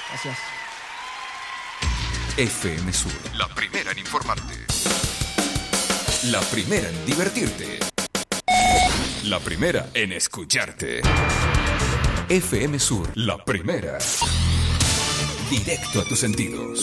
Gracias. FM Sur, la primera en informarte. La primera en divertirte. La primera en escucharte. FM Sur, la primera. Directo a tus sentidos.